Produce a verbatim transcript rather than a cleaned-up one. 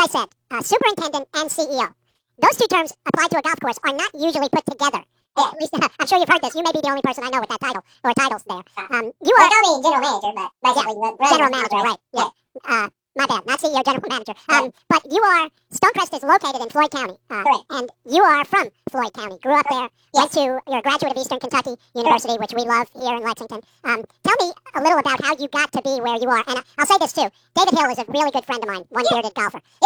I said, uh, superintendent and C E O. Those two terms applied to a golf course are not usually put together. Yeah. At least, I'm sure you've heard this. You may be the only person I know with that title or titles there. Uh, Um, you Well, are call me general manager, but basically the brand general is manager, Monterey. right? Yeah. Uh, my bad, not C E O, general manager. Um, but you are Stonecrest is located in Floyd County, uh, Correct. and you are from Floyd County. Grew up there. Went Yes. to you're a graduate of Eastern Kentucky University, which we love here in Lexington. Um, tell me a little about how you got to be where you are. And I'll say this too: David Hill is a really good friend of mine, one bearded golfer.